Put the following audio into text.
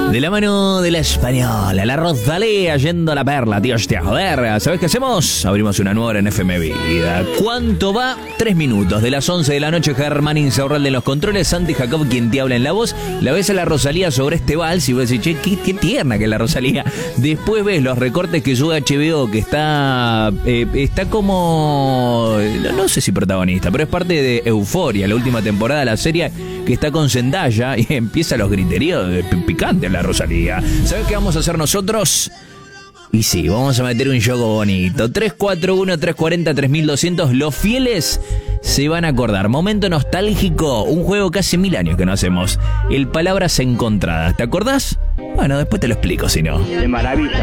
De la mano de la española, la Rosalía yendo a la perla, tío. Hostia, joder, ¿sabés qué hacemos? Abrimos una nueva hora en FM Vida. ¿Cuánto va? 3 minutos. De las 11 de la noche, Germán Insaurralde en los controles, Santi Jacob quien te habla en la voz. La ves a la Rosalía sobre este vals y vos decís, che, qué tierna que es la Rosalía. Después ves los recortes que sube HBO, que está como, no sé si protagonista, pero es parte de Euforia, la última temporada de la serie, que está con Zendaya, y empieza los griteríos picantes la Rosalía. ¿Sabes qué vamos a hacer nosotros? Y sí, vamos a meter un juego bonito. 341-340-3200. Los fieles se van a acordar. Momento nostálgico. Un juego que hace 1000 años que no hacemos. El palabras encontradas. ¿Te acordás? Bueno, después te lo explico si no. De maravilla.